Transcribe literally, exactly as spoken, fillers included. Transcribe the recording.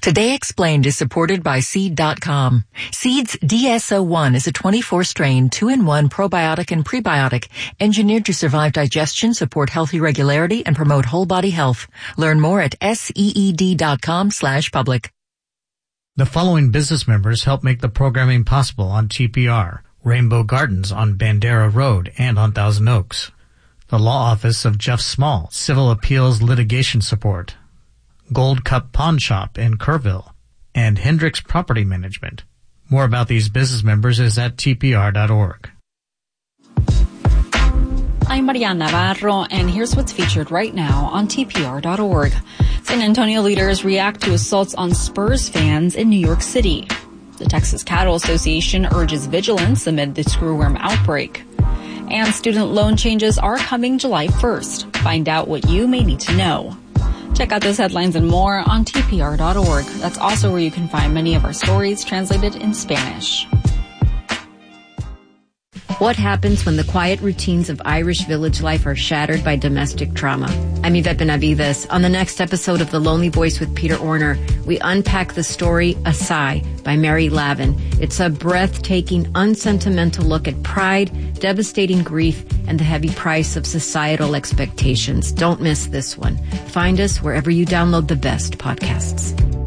Today Explained is supported by Seed dot com. Seed's D S O one is a twenty-four strain, two in one probiotic and prebiotic, engineered to survive digestion, support healthy regularity, and promote whole body health. Learn more at seed dot com slash public. The following business members help make the programming possible on T P R. Rainbow Gardens on Bandera Road and on Thousand Oaks. The Law Office of Jeff Small, Civil Appeals Litigation Support. Gold Cup Pawn Shop in Kerrville. And Hendricks Property Management. More about these business members is at T P R dot org. I'm Mariana Navarro, and here's what's featured right now on T P R dot org. San Antonio leaders react to assaults on Spurs fans in New York City. The Texas Cattle Association urges vigilance amid the screwworm outbreak. And student loan changes are coming July first. Find out what you may need to know. Check out those headlines and more on T P R dot org. That's also where you can find many of our stories translated in Spanish. What happens when the quiet routines of Irish village life are shattered by domestic trauma? I'm Yvette Benavides. On the next episode of The Lonely Voice with Peter Orner, we unpack the story A Sigh by Mary Lavin. It's a breathtaking, unsentimental look at pride, devastating grief, and the heavy price of societal expectations. Don't miss this one. Find us wherever you download the best podcasts.